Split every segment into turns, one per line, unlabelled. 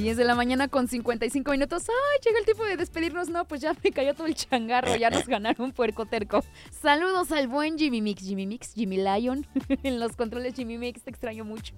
10 de la mañana con 55 minutos. ¡Ay, llega el tiempo de despedirnos! No, pues ya me cayó todo el changarro. Ya nos ganaron puerco terco. Saludos al buen Jimmy Mix, Jimmy Lion. En los controles, Jimmy Mix, te extraño mucho.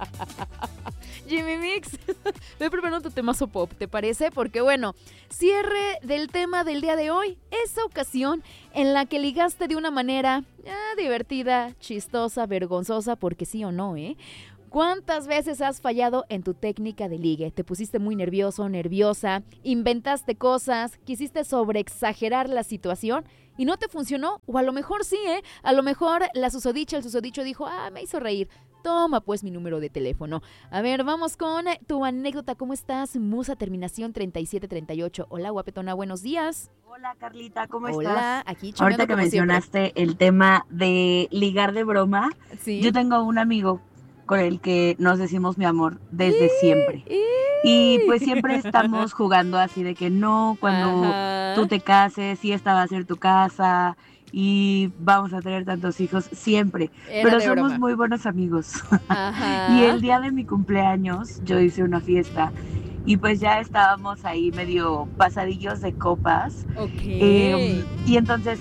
Jimmy Mix, voy preparando tu temazo pop, ¿te parece? Porque bueno, cierre del tema del día de hoy. Esa ocasión en la que ligaste de una manera divertida, chistosa, vergonzosa, porque sí o no, ¿eh? ¿Cuántas veces has fallado en tu técnica de ligue? Te pusiste muy nervioso, nerviosa, inventaste cosas, quisiste sobreexagerar la situación y no te funcionó, o a lo mejor sí, a lo mejor el susodicho dijo, me hizo reír. Toma pues mi número de teléfono. A ver, vamos con tu anécdota. ¿Cómo estás? Musa terminación 3738. Hola, guapetona, buenos días.
Hola, Carlita, ¿cómo estás?
Hola, aquí chambeando.
Ahorita que mencionaste el tema de ligar de broma,
¿Sí?
Yo tengo un amigo con el que nos decimos mi amor desde siempre. Y pues siempre estamos jugando así de que no, cuando tú te cases, sí, esta va a ser tu casa y vamos a tener tantos hijos, siempre. Pero somos
broma.
muy buenos amigos.
Ajá.
Y el día de mi cumpleaños yo hice una fiesta y pues ya estábamos ahí medio pasadillos de copas.
Okay.
Y entonces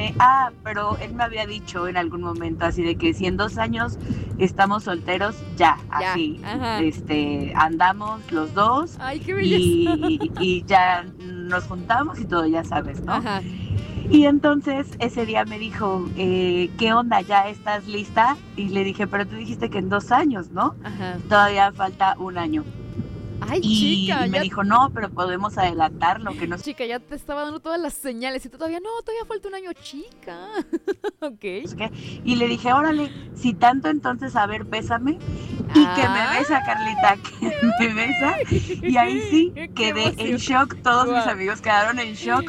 pero él me había dicho en algún momento así de que si en 2 años estamos solteros, así, andamos los dos.
Ay, qué belleza.
Y ya nos juntamos y todo, ya sabes, ¿no?
Ajá.
Y entonces ese día me dijo, ¿qué onda? ¿Ya estás lista? Y le dije, pero tú dijiste que en 2 años, ¿no?
Ajá.
Todavía falta 1 año.
Ay,
y
chica.
me dijo, no, pero podemos adelantarlo, que no.
Chica, ya te estaba dando todas las señales y tú todavía falta 1 año, chica. Ok.
Y le dije, órale, si tanto, entonces, a ver, bésame. Y que me besa, Carlita, que me besa. Y ahí sí, quedé en shock. Todos mis amigos quedaron en shock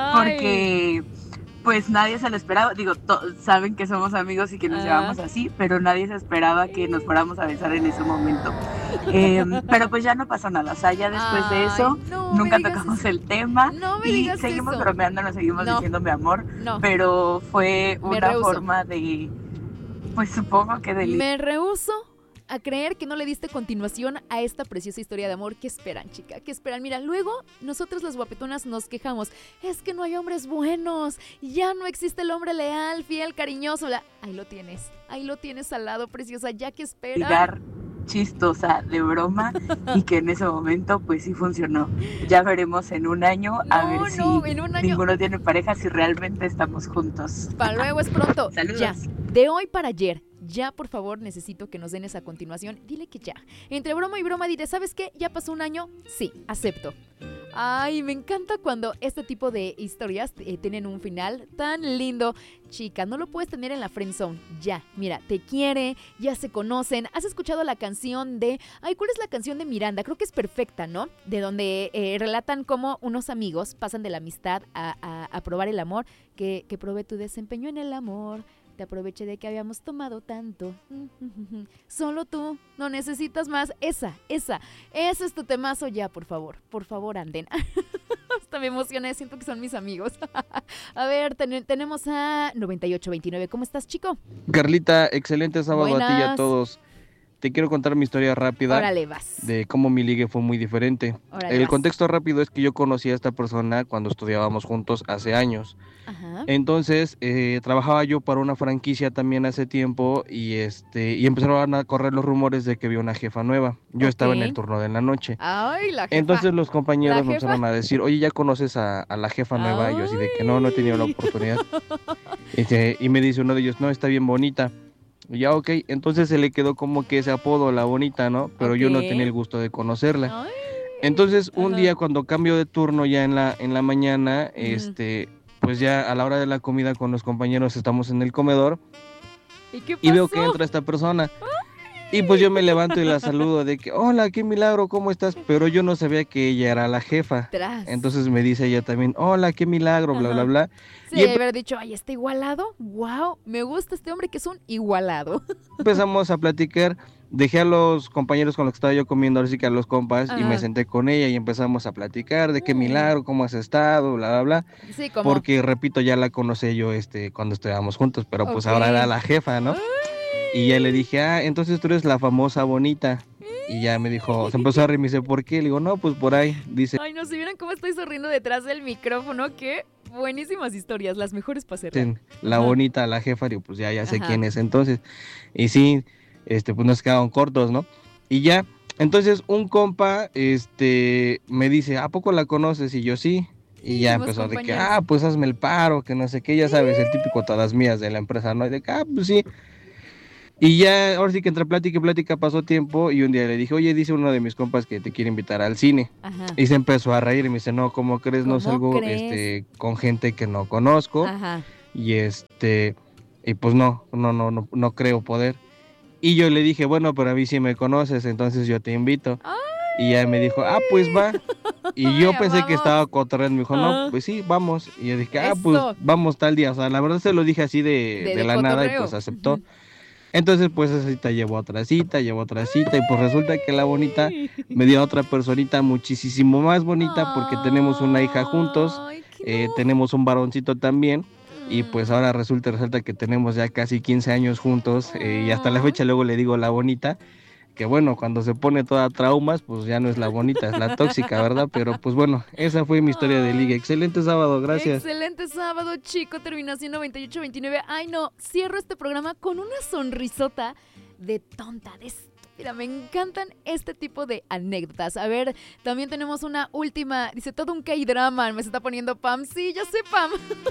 porque pues nadie se lo esperaba. Digo, saben que somos amigos y que nos llevamos así, pero nadie se esperaba que nos fuéramos a besar en ese momento. Pero pues ya no pasó nada. O sea, ya después de eso, nunca tocamos el tema. Y seguimos bromeando, nos seguimos diciendo mi amor. Pero fue una forma de, pues supongo que de...
Me rehúso a creer que no le diste continuación a esta preciosa historia de amor. ¿Qué esperan, chica? ¿Qué esperan? Mira, luego nosotros las guapetonas nos quejamos. Es que no hay hombres buenos. Ya no existe el hombre leal, fiel, cariñoso. Ahí lo tienes al lado, preciosa. ¿Ya qué esperan?
Ligar chistosa de broma y que en ese momento pues sí funcionó. Ya veremos en 1 año si ninguno tiene pareja, si realmente estamos juntos.
Para luego es pronto.
Saludos.
Ya, de hoy para ayer. Ya, por favor, necesito que nos den esa continuación. Dile que ya. Entre broma y broma, dile, ¿sabes qué? ¿Ya pasó 1 año? Sí, acepto. Ay, me encanta cuando este tipo de historias tienen un final tan lindo. Chica, no lo puedes tener en la friendzone. Ya, mira, te quiere, ya se conocen. ¿Has escuchado la canción de... ¿cuál es la canción de Miranda? Creo que es Perfecta, ¿no? De donde relatan cómo unos amigos pasan de la amistad a probar el amor. Que probé tu desempeño en el amor. Te aproveché de que habíamos tomado tanto. Solo tú, no necesitas más. Esa es tu temazo ya, por favor, anden. Hasta me emocioné, siento que son mis amigos. A ver, tenemos a 9829. ¿Cómo estás, chico?
Carlita, excelente sábado. Buenas. A ti y a todos. Te quiero contar mi historia rápida.
Órale, vas.
De cómo mi ligue fue muy diferente. El contexto rápido es que yo conocí a esta persona cuando estudiábamos juntos hace años.
Ajá.
Entonces, trabajaba yo para una franquicia también hace tiempo y empezaron a correr los rumores de que había una jefa nueva. Yo estaba en el turno de la noche.
Ay, la jefa.
Entonces los compañeros me empezaron a decir, oye, ¿ya conoces a la jefa nueva? Y yo así de que no he tenido la oportunidad. Y me dice uno de ellos, no, está bien bonita. Ya, ok, entonces se le quedó como que ese apodo, la bonita, ¿no? Pero yo no tenía el gusto de conocerla.
Ay.
Entonces, un día cuando cambio de turno ya en la mañana, pues ya a la hora de la comida con los compañeros estamos en el comedor.
¿Y qué pasó?
Y veo que entra esta persona. Y pues yo me levanto y la saludo de que, hola, qué milagro, ¿cómo estás? Pero yo no sabía que ella era la jefa. Entonces me dice ella también, hola, qué milagro, bla, bla, bla.
Sí, haber dicho, ay, ¿está igualado? Wow, me gusta este hombre que es un igualado.
Empezamos a platicar, dejé a los compañeros con los que estaba yo comiendo, ahora sí que a los compas, y me senté con ella y empezamos a platicar de qué milagro, cómo has estado, bla, bla, bla.
Sí, ¿cómo?
Porque, repito, ya la conocí yo cuando estábamos juntos, pero pues ahora era la jefa, ¿no? Y ya le dije, entonces tú eres la famosa bonita. Y ya me dijo, se empezó a reír, me dice, ¿por qué? Le digo, no, pues por ahí, dice.
Ay, no, si vieran cómo estoy sonriendo detrás del micrófono, qué buenísimas historias, las mejores para cerrar.
La bonita, la jefa, digo, pues ya sé
Ajá.
quién es entonces. Y sí, pues nos quedaron cortos, ¿no? Y ya, entonces un compa, me dice, ¿a poco la conoces? Y yo sí. Y ya empezó de que, pues hazme el paro, que no sé qué, ya sabes, el típico todas mías de la empresa, ¿no? Y de que, pues sí. Y ya, ahora sí que entre plática y plática pasó tiempo y un día le dije, oye, dice uno de mis compas que te quiere invitar al cine.
Ajá.
Y se empezó a reír y me dice, no, ¿cómo crees? No salgo con gente que no conozco.
Ajá.
Y y pues no creo poder. Y yo le dije, bueno, pero a mí sí me conoces, entonces yo te invito.
¡Ay!
Y ya me dijo, pues va. Y yo pensé
vamos.
Que estaba cotorreando, me dijo, no, pues sí, vamos. Y yo dije, pues vamos tal día. O sea, la verdad se lo dije así de la
cotorreo.
nada y pues aceptó. Entonces, pues esa cita llevó otra cita, y pues resulta que la bonita me dio a otra personita muchísimo más bonita porque tenemos una hija juntos, tenemos un varoncito también, y pues ahora resulta que tenemos ya casi 15 años juntos, y hasta la fecha luego le digo la bonita, que bueno, cuando se pone toda traumas, pues ya no es la bonita, es la tóxica, ¿verdad? Pero pues bueno, esa fue mi historia de liga. Excelente sábado, gracias.
Excelente sábado, chico, terminación 9829. Ay, no, cierro este programa con una sonrisota de tonta, de estúpida. Me encantan este tipo de anécdotas. A ver, también tenemos una última, dice, todo un K-drama, me está poniendo Pam. Sí, ya sé, Pam.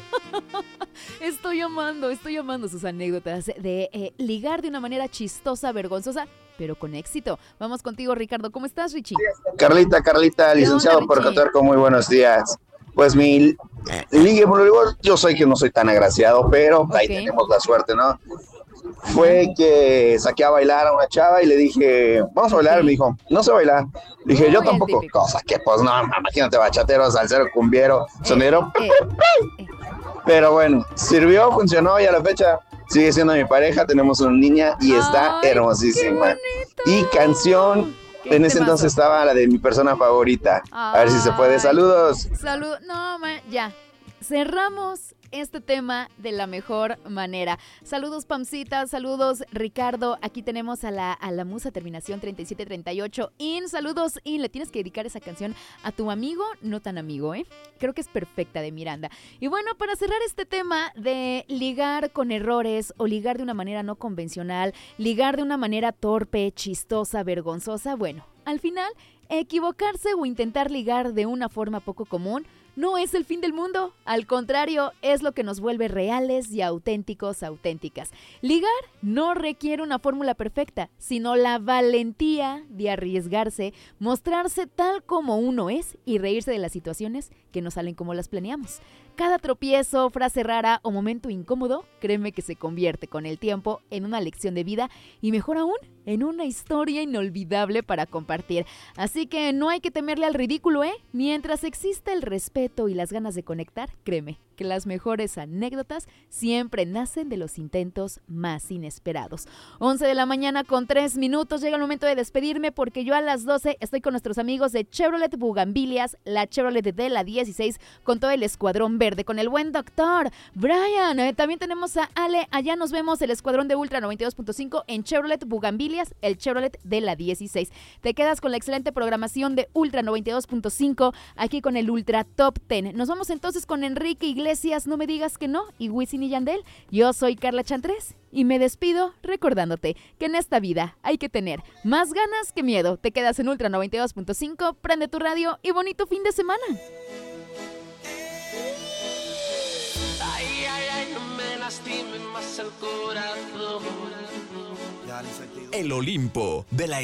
Estoy amando sus anécdotas de ligar de una manera chistosa, vergonzosa, pero con éxito. Vamos contigo, Ricardo. ¿Cómo estás, Richie?
Carlita, licenciado por Cotorco, muy buenos días. Pues mi ligue, yo soy que no soy tan agraciado, pero ahí tenemos la suerte, ¿no? Fue que saqué a bailar a una chava y le dije, vamos a bailar, me dijo, no sé bailar. Le dije, yo tampoco, cosa que pues no, imagínate, bachatero, salsero, cumbiero, sonero. Pero bueno, sirvió, funcionó y a la fecha sigue siendo mi pareja, tenemos una niña y está hermosísima. Y canción, en ese entonces estaba la de mi persona favorita. A ver si se puede, saludos.
Ya, cerramos este tema de la mejor manera. Saludos, Pamcita, saludos, Ricardo. Aquí tenemos a la musa, terminación 3738. Saludos, le tienes que dedicar esa canción a tu amigo, no tan amigo, ¿eh? Creo que es perfecta, de Miranda. Y bueno, para cerrar este tema de ligar con errores o ligar de una manera no convencional, ligar de una manera torpe, chistosa, vergonzosa, bueno, al final, equivocarse o intentar ligar de una forma poco común no es el fin del mundo, al contrario, es lo que nos vuelve reales y auténticos, auténticas. Ligar no requiere una fórmula perfecta, sino la valentía de arriesgarse, mostrarse tal como uno es y reírse de las situaciones que no salen como las planeamos. Cada tropiezo, frase rara o momento incómodo, créeme que se convierte con el tiempo en una lección de vida y mejor aún, en una historia inolvidable para compartir. Así que no hay que temerle al ridículo, ¿eh? Mientras exista el respeto y las ganas de conectar, créeme que las mejores anécdotas siempre nacen de los intentos más inesperados. 11 de la mañana con 3 minutos, llega el momento de despedirme porque yo a las 12 estoy con nuestros amigos de Chevrolet Bugambilias, la Chevrolet de la 16, con todo el escuadrón verde, con el buen doctor Brian. También tenemos a Ale, allá nos vemos el escuadrón de Ultra 92.5 en Chevrolet Bugambilias, el Chevrolet de la 16. Te quedas con la excelente programación de Ultra 92.5, aquí con el Ultra Top 10. Nos vamos entonces con Enrique Iglesias, No me digas que no, y Wisin y Yandel. Yo soy Carla Chantrés y me despido recordándote que en esta vida hay que tener más ganas que miedo. Te quedas en Ultra 92.5, prende tu radio y bonito fin de semana.
No me lastime más el corazón.
El Olimpo de la